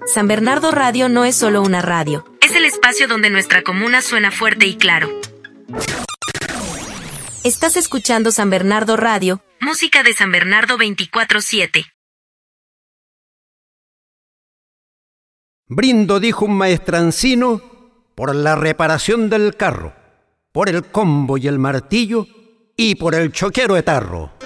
San Bernardo Radio no es solo una radio, es el espacio donde nuestra comuna suena fuerte y claro. Estás escuchando San Bernardo Radio, música de San Bernardo 24/7. Brindo, dijo un maestrancino, por la reparación del carro, por el combo y el martillo y por el choquero etarro.